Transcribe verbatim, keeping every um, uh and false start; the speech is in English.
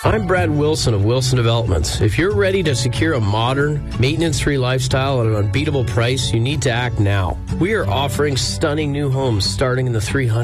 I'm Brad Wilson of Wilson Developments. If you're ready to secure a modern, maintenance-free lifestyle at an unbeatable price, you need to act now. We are offering stunning new homes starting in the three hundred